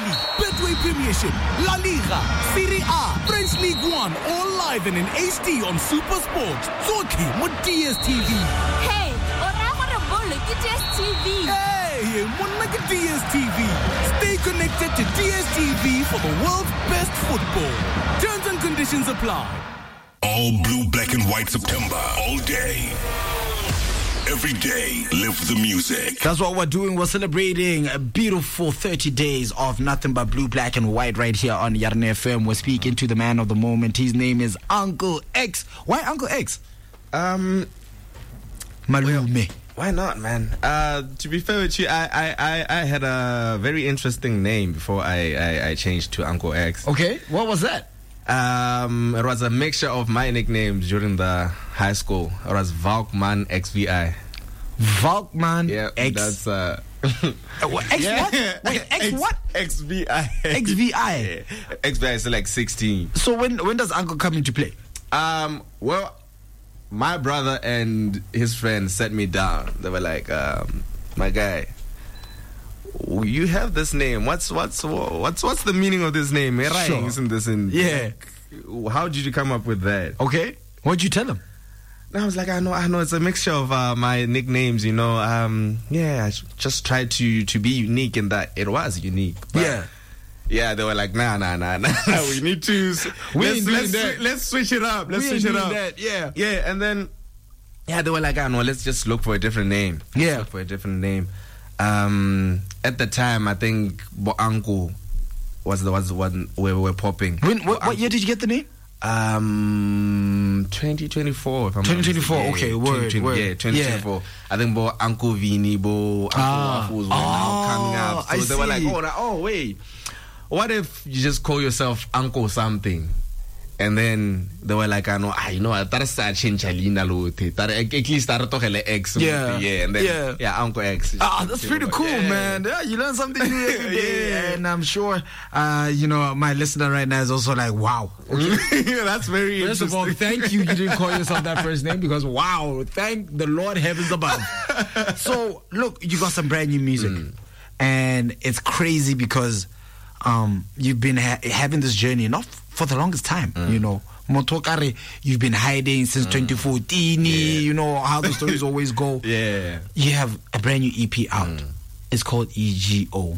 League, Betway Premiership, La Liga, Serie A, French League 1, all live and in HD on Super Sport. Zoki mo DSTV. Hey, DSTV. Hey, monna ke DSTV. Stay connected to DSTV for the world's best football. Terms and conditions apply. All blue, black and white September. All day. Every day, live the music. That's what we're doing. We're celebrating a beautiful 30 days of nothing but blue, black and white right here on Yarn FM. We're speaking to the man of the moment. His name is Uncle X. Why Uncle X? Malume. Why not, man? To be fair with you, I had a very interesting name before I changed to Uncle X. Okay, what was that? It was a mixture of my nicknames during the high school. It was Valkman XVI. Valkman X. That's X yeah. what? Wait, X what? XVI. XVI. XVI is like 16. So when does Uncle come into play? Well, my brother and his friends set me down. They were like, my guy, you have this name. What's the meaning of this name? Sure. Isn't this in? Yeah. How did you come up with that? Okay. What'd you tell him? And I was like, I know. It's a mixture of my nicknames. You know. I just tried to be unique in that it was unique. But yeah, they were like, nah. We need to. Let's switch it up. Let's switch it up. Yeah. And then, they were like, let's just look for a different name. At the time, I think Boanku was the one where we were popping. What year did you get the name? 2024. 2024. Okay, word. Yeah, 2024. Yeah. I think Boanku Vini, Boanku Wafus were now coming up. So they were like, wait. What if you just call yourself Uncle something? And then they were like, that's a change at least start talking like X. And then Uncle X. That's pretty cool, man. Yeah, you learn something new every day. And I'm sure my listener right now is also like, wow. Okay. That's very interesting. First of all, thank you didn't call yourself that first name, because wow, thank the Lord heavens above. So look, you got some brand new music. And it's crazy because you've been having this journey not for the longest time, Motokare, you've been hiding since 2014. You know how the stories always go. You have a brand new EP out. It's called Ego.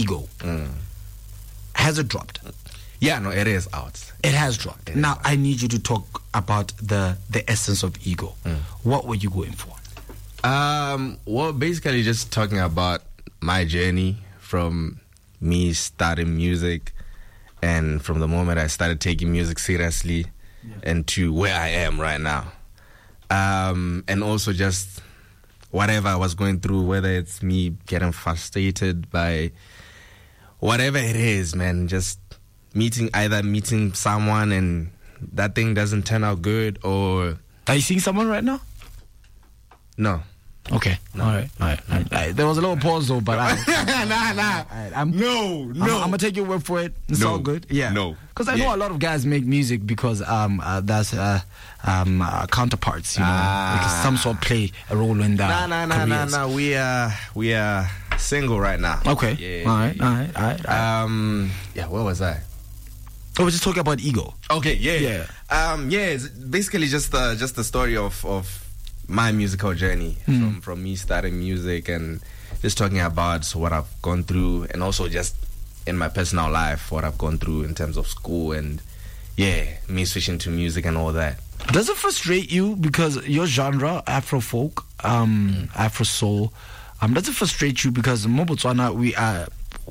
Has it dropped? No, it is out. It has dropped. Now I need you to talk about the essence of Ego. What were you going for? Well, basically just talking about my journey from me starting music, and from the moment I started taking music seriously, and to where I am right now. And also just whatever I was going through, whether it's me getting frustrated by whatever it is, man, just meeting someone and that thing doesn't turn out good, or... Are you seeing someone right now? No. Okay. No. All right. There was a little pause though, but nah. I'm gonna take your word for it. It's all good. Yeah. No. Because I know a lot of guys make music because that's counterparts. Because some sort of play a role in that. Nah. We are single right now. Okay. All right. Where was I? Oh, we're just talking about Ego. Okay. Yeah. It's basically just the story of my musical journey, from me starting music and just talking about what I've gone through, and also just in my personal life what I've gone through in terms of school, and me switching to music and all that. Does it frustrate you because your genre, Afro folk, Afro soul, does it frustrate you because in Botswana we are,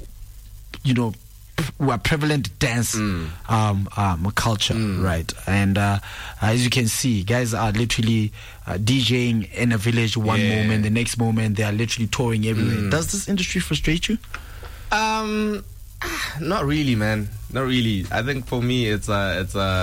we are prevalent dance culture, right? And as you can see, guys are literally DJing in a village one moment, the next moment they are literally touring everywhere. Does this industry frustrate you? Not really, man. Not really. I think for me it's a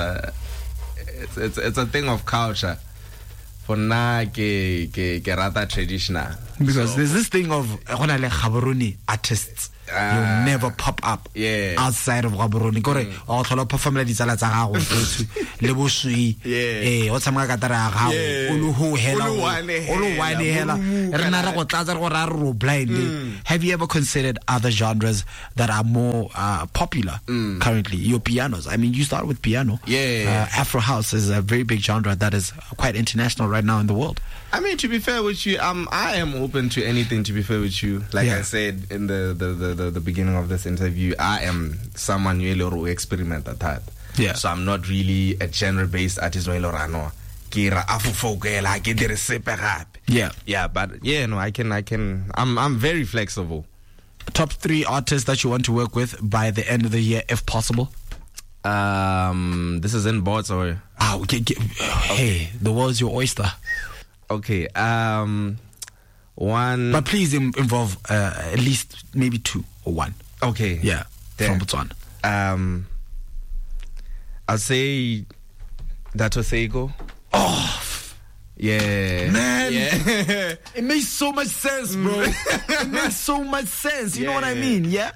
thing of culture. For now, ke rata traditional. Because there's this thing of artists. you'll never pop up outside of Gaborone. Kore o tlhola perform la ditsala tsa gago le bosui o tsamaga ka tara gago o lo ho hela o lo wine hela rena ra go tlatsa go ra ro blind. Have you ever considered other genres that are more popular currently? Your pianos. I mean, you start with piano. Afro house is a very big genre that is quite international right now in the world. I mean, to be fair with you, I am open to anything. To be fair with you, like I said in the beginning of this interview, I am someone who experiment at that. So I'm not really a genre-based artist. But I can. I'm very flexible. Top 3 artists that you want to work with by the end of the year, if possible. This is in boards or hey, the world's your oyster. Okay. One. But please involve at least maybe 2 or 1. Okay. Yeah. From Botswana. I'll say Dato Sego. Oh. Yeah. Man. Yeah. It makes so much sense, bro. It makes so much sense. You know what I mean? Yeah.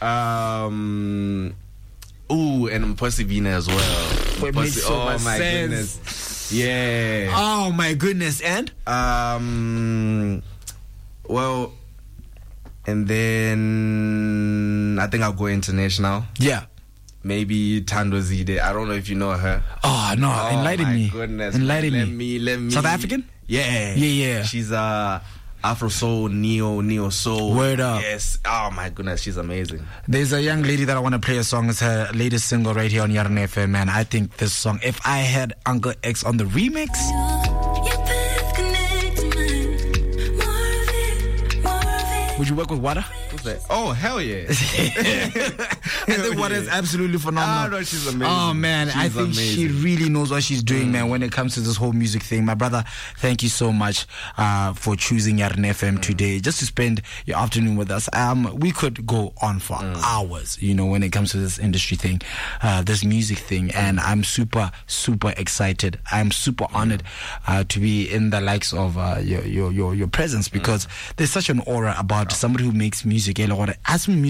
Ooh, and Mposivina as well. It makes so much sense. Goodness. Yeah. Oh my goodness. And? Well, and then I think I'll go international. Yeah. Maybe Tando Zide. I don't know if you know her. Oh no, enlighten me. Goodness. Enlighten me. Let me. South African? Yeah. She's Afro soul, neo soul. Word up. Yes. Oh my goodness, she's amazing. There's a young lady that I want to play a song. It's her latest single right here on Yarona FM, man. I think this song, if I had Uncle X on the remix. Would you work with Wada? What's that? Oh, hell yeah. I think Wada is absolutely phenomenal. Oh, no, she's amazing. Oh, man. I think she really knows what she's doing, man, when it comes to this whole music thing. My brother, thank you so much for choosing Yarona FM today, just to spend your afternoon with us. We could go on for hours, when it comes to this industry thing, this music thing, and I'm super, super excited. I'm super honored to be in the likes of your presence, because there's such an aura about somebody who makes music. You know what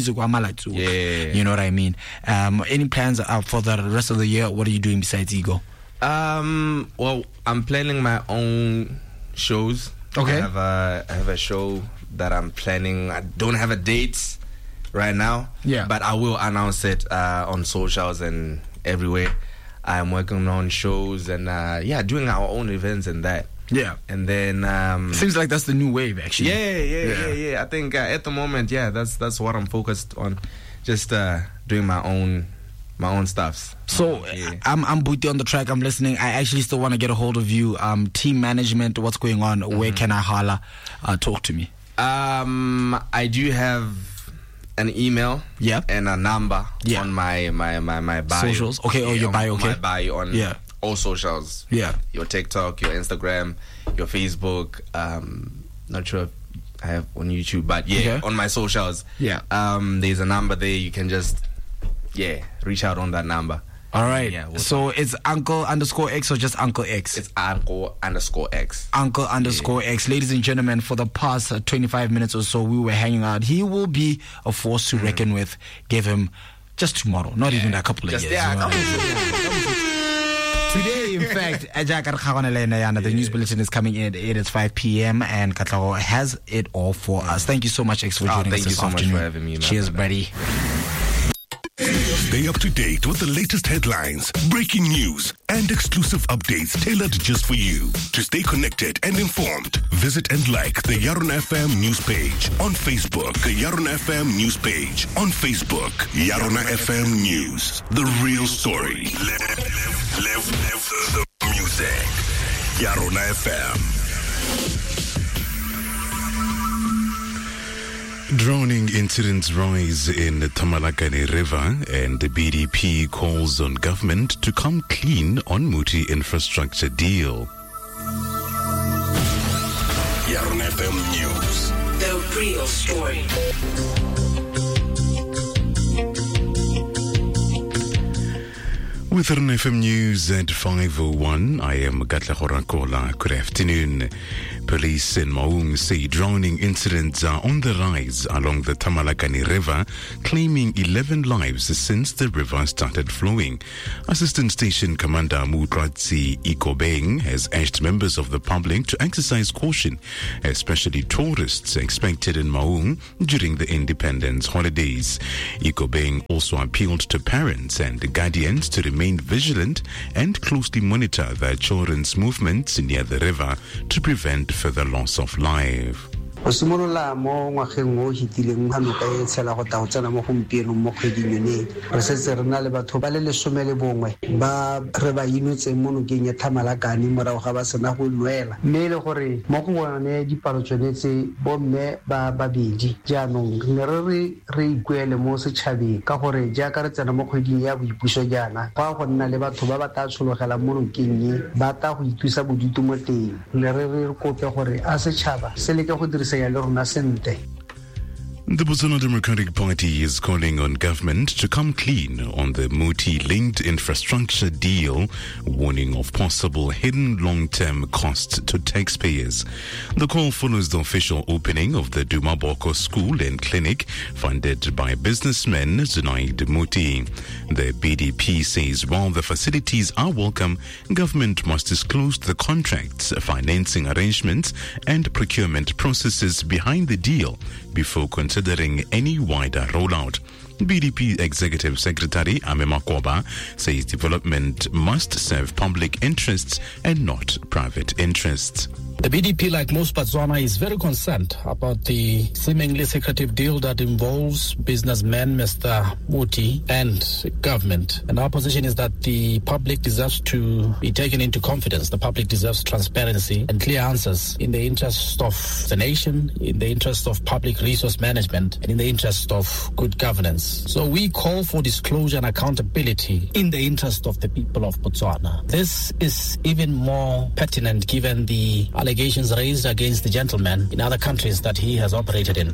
I mean? Any plans for the rest of the year? What are you doing besides Ego? Well, I'm planning my own shows. Okay. I have a show that I'm planning. I don't have a date right now. Yeah. But I will announce it on socials and everywhere. I'm working on shows and doing our own events and that. Yeah. And then seems like that's the new wave, actually. Yeah. I think at the moment, that's what I'm focused on. Just doing my own stuffs. So I'm Booty on the track. I'm listening. I actually still want to get a hold of you. Team management, what's going on? Where can I holla? Talk to me. I do have an email and a number on my bio. Socials. Okay, your bio. Okay. My bio on all socials. Yeah. Your TikTok, your Instagram, your Facebook. Not sure if I have on YouTube, but on my socials. Yeah. There's a number there. You can just reach out on that number. All right. So it's Uncle_X or just Uncle X? It's Uncle_X. Uncle_X. Ladies and gentlemen, for the past 25 minutes or so, we were hanging out. He will be a force to reckon with. Give him just tomorrow, not even a couple of years. Today, in fact, the news bulletin is coming in at 8 at 5 p.m. and Katlago has it all for us. Thank you so much, X, for joining us this afternoon. Thank you so much for having me. Cheers, buddy. Stay up to date with the latest headlines, breaking news, and exclusive updates tailored just for you. To stay connected and informed, visit and like the Yarona FM news page on Facebook. The Yarona FM news page on Facebook. Yarona FM News. The real story. Live the music. Yarona FM. Drowning incidents rise in the Tamalakane River, and the BDP calls on government to come clean on Muti infrastructure deal. Yarona FM News. The real story. With RNFM News at 5:01, I am Gatla Horakola. Good afternoon. Police in Maung say drowning incidents are on the rise along the Tamalakani River, claiming 11 lives since the river started flowing. Assistant Station Commander Mutratsi Ikobeng has urged members of the public to exercise caution, especially tourists expected in Maung during the Independence holidays. Ikobeng also appealed to parents and guardians to remain vigilant and closely monitor their children's movements near the river to prevent further loss of life. O simolola mo ngwageng o hitileng hanoka e tshela go ta go tsena mo gompieno mo kgweding yone re setse re na le batho ba le 11 ba re ba inotse mo nokeng ya Tamalakane morago ga ba sena go nwela mme le gore mo go bone dipalo tsone tse bomme ba babedi jaanong re ikuele mo setšhabeng ka gore jaaka re tsena mo kgweding ya boipuso jaana go nna le batho ba ba ta tshologela mo nokeng e ba ta go itusa bodutu mo teng re kope gore a setšhaba se leke go dirisa The Botswana Democratic Party is calling on government to come clean on the Muti-linked infrastructure deal, warning of possible hidden long-term costs to taxpayers. The call follows the official opening of the Dumaboko School and Clinic, funded by businessman Zunaid Muti. The BDP says while the facilities are welcome, government must disclose the contracts, financing arrangements, and procurement processes behind the deal before considering any wider rollout. BDP Executive Secretary Ame Makoba says development must serve public interests and not private interests. The BDP, like most Botswana, is very concerned about the seemingly secretive deal that involves businessman Mr. Muti and government. And our position is that the public deserves to be taken into confidence. The public deserves transparency and clear answers in the interest of the nation, in the interest of public resource management, and in the interest of good governance. So we call for disclosure and accountability in the interest of the people of Botswana. This is even more pertinent given the allegations raised against the gentleman in other countries that he has operated in.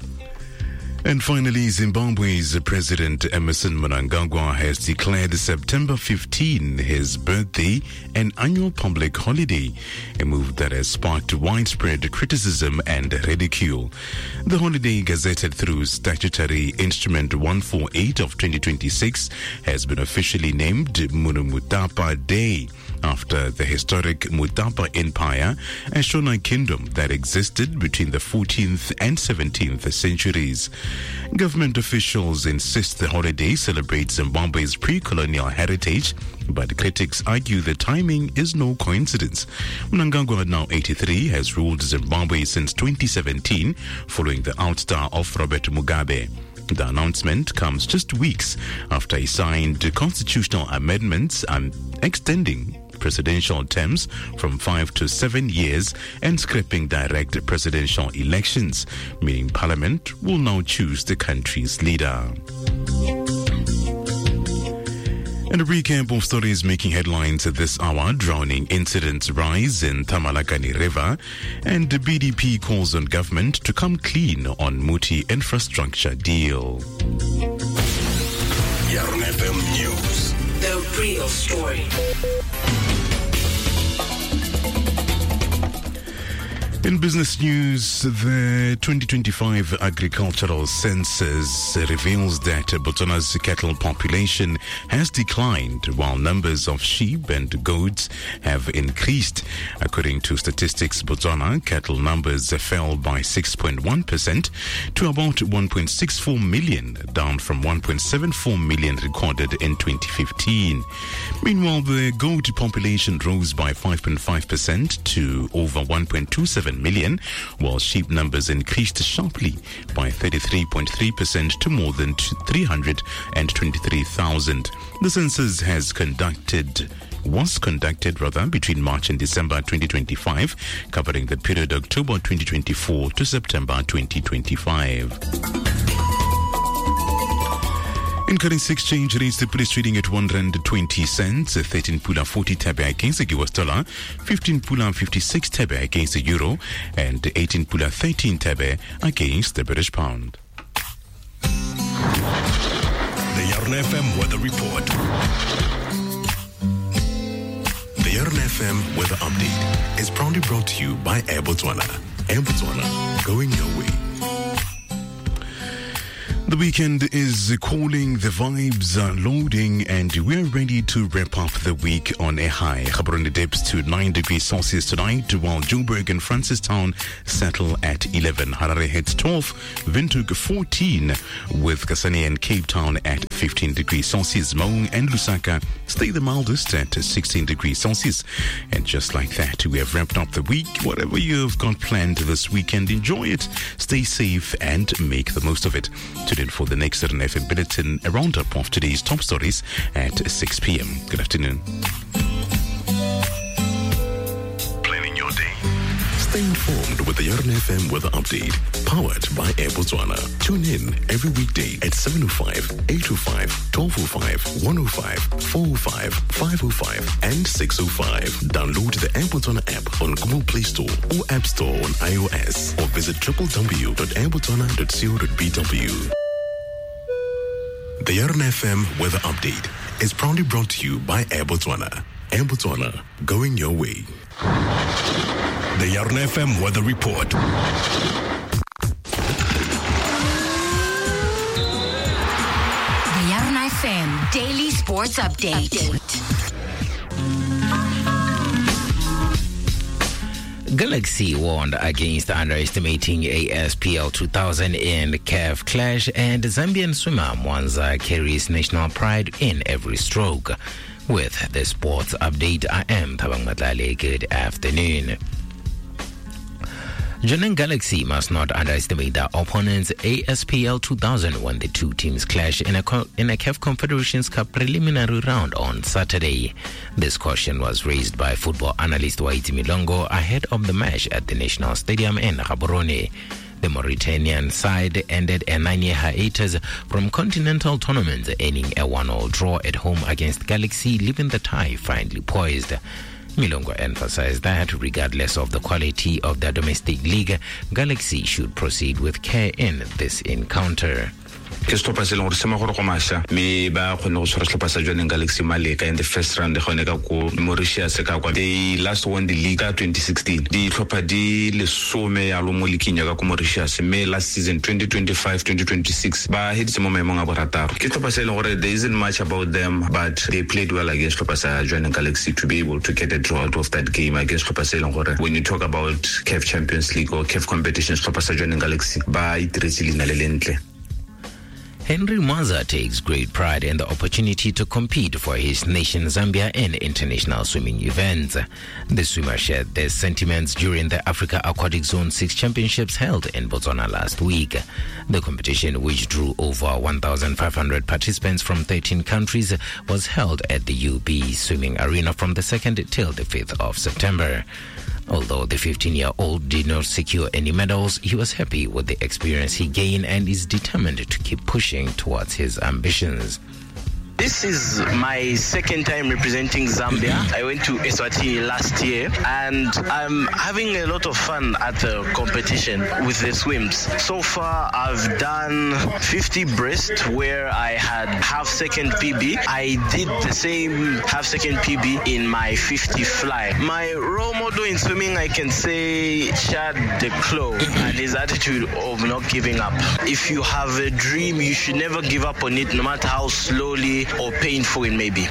And finally, Zimbabwe's President Emmerson Mnangagwa has declared September 15 his birthday an annual public holiday, a move that has sparked widespread criticism and ridicule. The holiday, gazetted through Statutory Instrument 148 of 2026, has been officially named Munumutapa Day, after the historic Mutapa Empire, a Shona kingdom that existed between the 14th and 17th centuries. Government officials insist the holiday celebrates Zimbabwe's pre-colonial heritage, but critics argue the timing is no coincidence. Mnangagwa, now 83, has ruled Zimbabwe since 2017, following the outstar of Robert Mugabe. The announcement comes just weeks after he signed constitutional amendments extending presidential terms from 5 to 7 years and scrapping direct presidential elections, meaning Parliament will now choose the country's leader. And a recap of stories making headlines at this hour: drowning incidents rise in Tamalakani River, and the BDP calls on government to come clean on Muti infrastructure deal. Yarn FM News. The real story. In business news, the 2025 agricultural census reveals that Botswana's cattle population has declined while numbers of sheep and goats have increased. According to Statistics Botswana, cattle numbers fell by 6.1% to about 1.64 million, down from 1.74 million recorded in 2015. Meanwhile, the goat population rose by 5.5% to over 1.27 million, while sheep numbers increased sharply by 33.3% to more than 323,000. The census was conducted between March and December 2025, covering the period October 2024 to September 2025. In currency exchange rates, the police trading at R1.20, 13 pula 40 tabe against the US dollar, 15 pula 56 tabe against the euro, and 18 pula 13 tabe against the British pound. The Yarn FM Weather Report. The Yarn FM Weather Update is proudly brought to you by Air Botswana. Air Botswana, going your way. The weekend is calling, the vibes are loading, and we're ready to wrap up the week on a high. Gaborone dips to 9 degrees Celsius tonight, while Joburg and Francistown settle at 11. Harare hits 12, Windhoek 14, with Kasane and Cape Town at 15 degrees Celsius. Maung and Lusaka stay the mildest at 16 degrees Celsius. And just like that, we have wrapped up the week. Whatever you've got planned this weekend, enjoy it, stay safe, and make the most of it. Tune in for the next RNFM Bulletin, a roundup of today's top stories at 6 p.m. Good afternoon. Planning your day. Stay informed with the Yarn FM Weather Update, powered by Air Botswana. Tune in every weekday at 7:05, 8:05, 12:05, 1:05, 4:05, 5:05, and 6:05. Download the Air Botswana app on Google Play Store or App Store on iOS, or visit www.airbotswana.co.bw. The Yarn FM Weather Update is proudly brought to you by Air Botswana. Air Botswana, going your way. The Yarn FM Weather Report. The Yarn FM Daily Sports Update. Galaxy warned against underestimating ASPL 2000 in CAF clash, and Zambian swimmer Mwanza carries national pride in every stroke. With the sports update, I am Thabang Matlale. Good afternoon. Jwaneng Galaxy must not underestimate their opponents. ASPL 2000 when the two teams clash in a CAF Confederations Cup preliminary round on Saturday. This caution was raised by football analyst Waiti Milongo ahead of the match at the National Stadium in Gaborone. The Mauritanian side ended a 9-year hiatus from continental tournaments, ending a 1-1 draw at home against Galaxy, leaving the tie finally poised. Milongo emphasized that regardless of the quality of their domestic league, Galaxy should proceed with care in this encounter. ke stoppa se leng gore se magoro go masha me ba khone go tshwara stoppa sa Jwaneng Galaxy Maleka in the first round gone ka ko Mauritius ka kwa they last won the league 2016 di tlhopha di le some ya lo mo likinya ka ko Mauritius me last season 2025-2026 ba hit mo maemong a borataro ke stoppa se leng gore there isn't much about them, but they played well against stoppa sa Jwaneng Galaxy to be able to get a draw out of that game against stoppa se leng gore when you talk about CAF Champions League or CAF competitions stoppa sa Jwaneng Galaxy ba itiretse lena le lentle. Henry Mwanza takes great pride in the opportunity to compete for his nation Zambia in international swimming events. The swimmer shared their sentiments during the Africa Aquatic Zone 6 Championships held in Botswana last week. The competition, which drew over 1,500 participants from 13 countries, was held at the UB Swimming Arena from the 2nd till the 5th of September. Although the 15-year-old did not secure any medals, he was happy with the experience he gained and is determined to keep pushing towards his ambitions. This is my second time representing Zambia. I went to Eswatini last year and I'm having a lot of fun at the competition with the swims. So far I've done 50 breast where I had half-second PB. I did the same half-second PB in my 50 fly. My role model in swimming, I can say Chad de Clos and his attitude of not giving up. If you have a dream, you should never give up on it, no matter how slowly or painful it may be.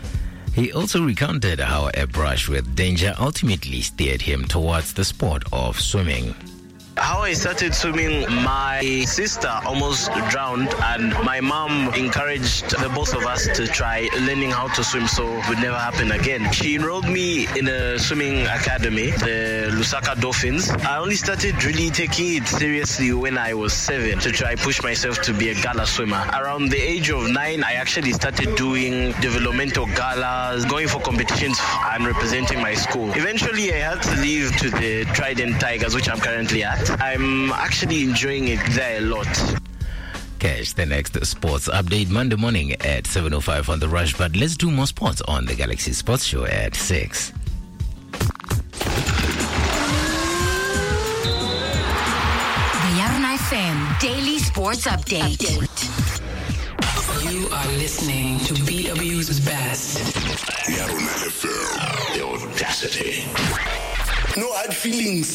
He also recounted how a brush with danger ultimately steered him towards the sport of swimming. How I started swimming, my sister almost drowned and my mom encouraged the both of us to try learning how to swim so it would never happen again. She enrolled me in a swimming academy, the Lusaka Dolphins. I only started really taking it seriously when I was 7 to try push myself to be a gala swimmer. Around the age of 9, I actually started doing developmental galas, going for competitions and representing my school. Eventually, I had to leave to the Trident Tigers, which I'm currently at. I'm actually enjoying it there a lot. Catch the next sports update Monday morning at 7:05 on The Rush, but let's do more sports on the Galaxy Sports Show at 6. The Yarn FM Daily Sports Update. You are listening to BW's best. Yarona FM. The audacity. No hard feelings.